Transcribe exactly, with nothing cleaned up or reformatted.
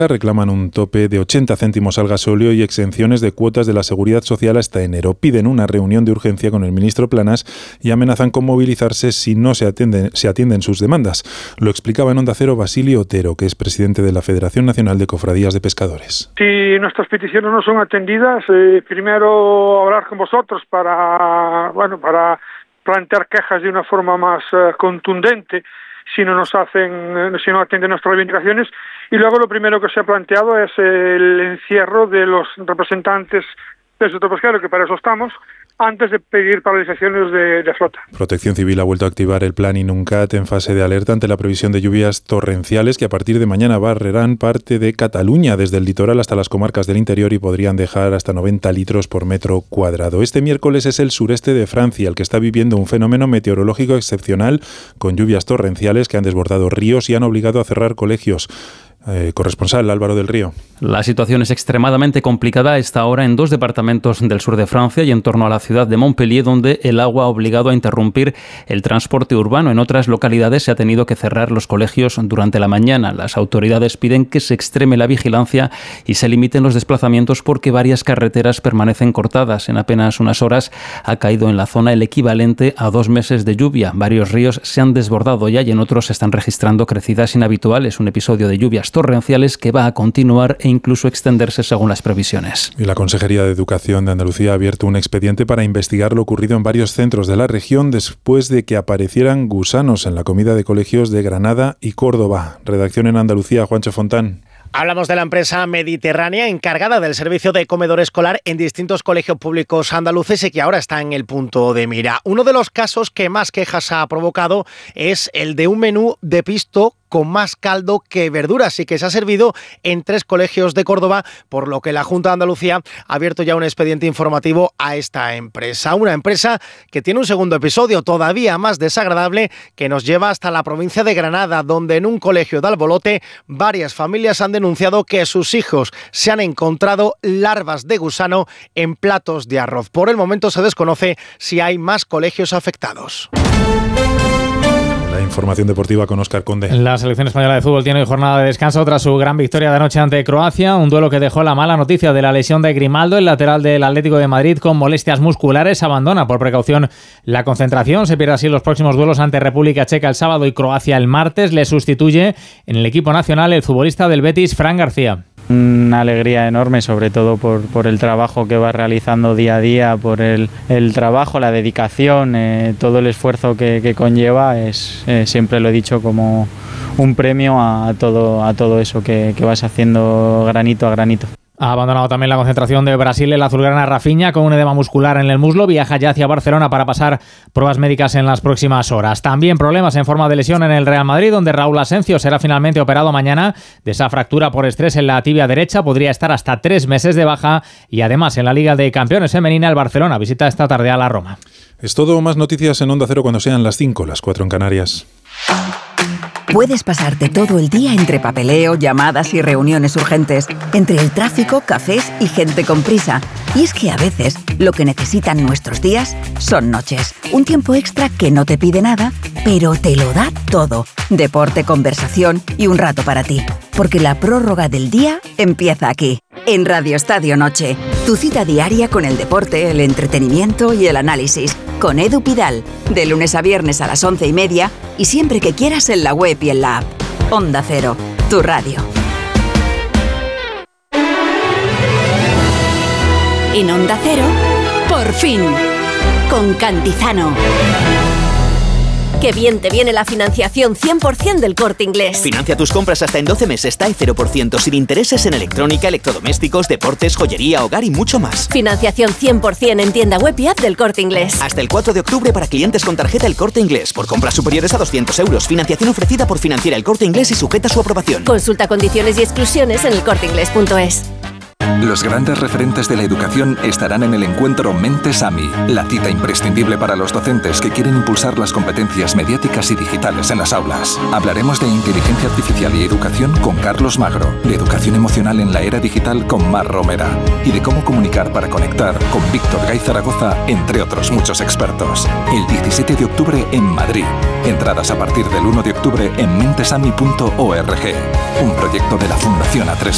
reclaman un tope de ochenta céntimos al gasóleo y exenciones de cuotas de la Seguridad Social hasta enero. Piden una reunión de urgencia con el ministro Planas y amenazan con movilizarse si no se atienden, se atienden sus demandas. Lo explicaba en Onda Cero Basilio Otero, que es presidente de la Federación Nacional de Cofradías de Pescadores. Si nuestras peticiones no son atendidas, eh, primero hablar con vosotros para, bueno, para plantear quejas de una forma más uh, contundente si no nos hacen, si no atienden nuestras reivindicaciones, y luego lo primero que se ha planteado es el encierro de los representantes del sector pesquero, que para eso estamos, antes de pedir paralizaciones de, de flota. Protección Civil ha vuelto a activar el plan Inuncat en fase de alerta ante la previsión de lluvias torrenciales que a partir de mañana barrerán parte de Cataluña, desde el litoral hasta las comarcas del interior, y podrían dejar hasta noventa litros por metro cuadrado. Este miércoles es el sureste de Francia el que está viviendo un fenómeno meteorológico excepcional, con lluvias torrenciales que han desbordado ríos y han obligado a cerrar colegios. Eh, corresponsal Álvaro del Río. La situación es extremadamente complicada a esta hora en dos departamentos del sur de Francia y en torno a la ciudad de Montpellier, donde el agua ha obligado a interrumpir el transporte urbano. En otras localidades se ha tenido que cerrar los colegios durante la mañana. Las autoridades piden que se extreme la vigilancia y se limiten los desplazamientos porque varias carreteras permanecen cortadas. En apenas unas horas ha caído en la zona el equivalente a dos meses de lluvia. Varios ríos se han desbordado ya y en otros se están registrando crecidas inhabituales. Un episodio de lluvias torrenciales que va a continuar e incluso extenderse según las previsiones. Y la Consejería de Educación de Andalucía ha abierto un expediente para investigar lo ocurrido en varios centros de la región después de que aparecieran gusanos en la comida de colegios de Granada y Córdoba. Redacción en Andalucía, Juancho Fontán. Hablamos de la empresa Mediterránea, encargada del servicio de comedor escolar en distintos colegios públicos andaluces y que ahora está en el punto de mira. Uno de los casos que más quejas ha provocado es el de un menú de pisto con más caldo que verduras y que se ha servido en tres colegios de Córdoba, por lo que la Junta de Andalucía ha abierto ya un expediente informativo a esta empresa. Una empresa que tiene un segundo episodio todavía más desagradable que nos lleva hasta la provincia de Granada, donde en un colegio de Albolote varias familias han denunciado que sus hijos se han encontrado larvas de gusano en platos de arroz. Por el momento se desconoce si hay más colegios afectados. Información deportiva con Óscar Conde. La selección española de fútbol tiene hoy jornada de descanso tras su gran victoria de anoche ante Croacia, un duelo que dejó la mala noticia de la lesión de Grimaldo, el lateral del Atlético de Madrid con molestias musculares. Abandona por precaución la concentración, se pierde así los próximos duelos ante República Checa el sábado y Croacia el martes. Le sustituye en el equipo nacional el futbolista del Betis, Fran García. Una alegría enorme, sobre todo por, por el trabajo que va realizando día a día, por el, el trabajo, la dedicación, eh, todo el esfuerzo que, que conlleva. Es, eh, siempre lo he dicho, como un premio a todo, a todo eso que, que vas haciendo granito a granito. Ha abandonado también la concentración de Brasil el azulgrana Rafinha con un edema muscular en el muslo. Viaja ya hacia Barcelona para pasar pruebas médicas en las próximas horas. También problemas en forma de lesión en el Real Madrid, donde Raúl Asencio será finalmente operado mañana de esa fractura por estrés en la tibia derecha. Podría estar hasta tres meses de baja. Y además en la Liga de Campeones femenina el Barcelona visita esta tarde a la Roma. Es todo. Más noticias en Onda Cero cuando sean las cinco, las cuatro en Canarias. Puedes pasarte todo el día entre papeleo, llamadas y reuniones urgentes, entre el tráfico, cafés y gente con prisa. Y es que a veces lo que necesitan nuestros días son noches. Un tiempo extra que no te pide nada, pero te lo da todo. Deporte, conversación y un rato para ti. Porque la prórroga del día empieza aquí, en Radio Estadio Noche. Tu cita diaria con el deporte, el entretenimiento y el análisis. Con Edu Pidal, de lunes a viernes a las once y media y siempre que quieras en la web y en la app. Onda Cero, tu radio. En Onda Cero, por fin, con Cantizano. ¡Qué bien te viene la financiación cien por ciento del Corte Inglés! Financia tus compras hasta en doce meses, T A E cero por ciento, sin intereses en electrónica, electrodomésticos, deportes, joyería, hogar y mucho más. Financiación cien por ciento en tienda web y app del Corte Inglés. Hasta el cuatro de octubre para clientes con tarjeta El Corte Inglés. Por compras superiores a doscientos euros. Financiación ofrecida por Financiera El Corte Inglés y sujeta a su aprobación. Consulta condiciones y exclusiones en el corte inglés punto es. Los grandes referentes de la educación estarán en el encuentro Mentes AMI, la cita imprescindible para los docentes que quieren impulsar las competencias mediáticas y digitales en las aulas. Hablaremos de inteligencia artificial y educación con Carlos Magro, de educación emocional en la era digital con Mar Romera y de cómo comunicar para conectar con Víctor Gay Zaragoza, entre otros muchos expertos. El diecisiete de octubre en Madrid. Entradas a partir del uno de octubre en mentesami punto org. Un proyecto de la Fundación A tres